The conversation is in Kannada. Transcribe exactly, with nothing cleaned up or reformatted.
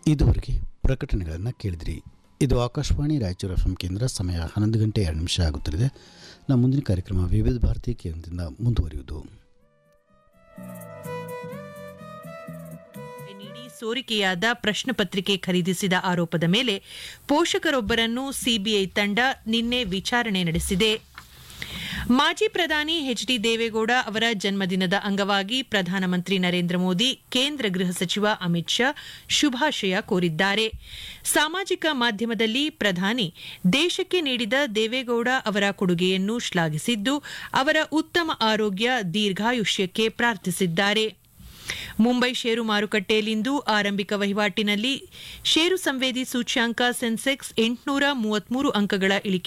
ಇದುವರೆಗೆ ಪ್ರಕಟಣೆಗಳನ್ನು ಕೇಳಿದ್ರಿ. ಇದು ಆಕಾಶವಾಣಿ ರಾಯಚೂರು ಎಫ್ ಎಂ ಕೇಂದ್ರ. ಸಮಯ ಹನ್ನೊಂದು ಗಂಟೆ ಎರಡು ನಿಮಿಷ ಆಗುತ್ತಿದೆ. ನಮ್ಮ ಮುಂದಿನ ಕಾರ್ಯಕ್ರಮ ವಿವಿಧ ಭಾರತಿ ಕೇಂದ್ರದಿಂದ ಮುಂದುವರಿಯುವುದು. ನೀಡಿ ಸೋರಿಕೆಯಾದ ಪ್ರಶ್ನೆ ಪತ್ರಿಕೆ ಖರೀದಿಸಿದ ಆರೋಪದ ಮೇಲೆ ಪೋಷಕರೊಬ್ಬರನ್ನು ಸಿಬಿಐ ತಂಡ ನಿನ್ನೆ ವಿಚಾರಣೆ ನಡೆಸಿದೆ. ಮಾಜಿ ಪ್ರಧಾನಿ ಎಚ್ ಡಿ ದೇವೇಗೌಡ ಅವರ ಜನ್ಮದಿನದ ಅಂಗವಾಗಿ ಪ್ರಧಾನಮಂತ್ರಿ ನರೇಂದ್ರ ಮೋದಿ ಕೇಂದ್ರ ಗೃಹ ಸಚಿವ ಅಮಿತ್ ಶಾ ಶುಭಾಶಯ ಕೋರಿದ್ದಾರೆ. ಸಾಮಾಜಿಕ ಮಾಧ್ಯಮದಲ್ಲಿ ಪ್ರಧಾನಿ ದೇಶಕ್ಕೆ ನೀಡಿದ ದೇವೇಗೌಡ ಅವರ ಕೊಡುಗೆಯನ್ನು ಶ್ಲಾಘಿಸಿದ್ದು, ಅವರ ಉತ್ತಮ ಆರೋಗ್ಯ ದೀರ್ಘಾಯುಷ್ಯಕ್ಕೆ ಪ್ರಾರ್ಥಿಸಿದ್ದಾರೆ. ಮುಂಬೈ ಷೇರು ಮಾರುಕಟ್ಟೆಯಲ್ಲಿಂದು ಆರಂಭಿಕ ವಹಿವಾಟಿನಲ್ಲಿ ಷೇರು ಸಂವೇದಿ ಸೂಚ್ಯಾಂಕ ಸೆನ್ಸೆಕ್ಸ್ ಎಂಟುನೂರ ಮೂವತ್ಮೂರು ಅಂಕಗಳ ಇಳಿಕೆ